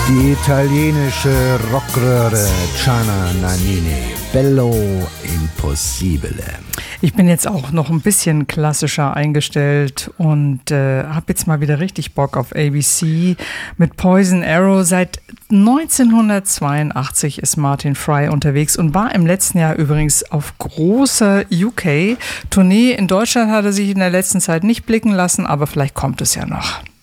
Die italienische Rockröhre Gianna Nannini, Bello Impossibile. Ich bin jetzt auch noch ein bisschen klassischer eingestellt und habe jetzt mal wieder richtig Bock auf ABC mit Poison Arrow. Seit 1982 ist Martin Fry unterwegs und war im letzten Jahr übrigens auf großer UK-Tournee. In Deutschland hat er sich in der letzten Zeit nicht blicken lassen, aber vielleicht kommt es ja noch.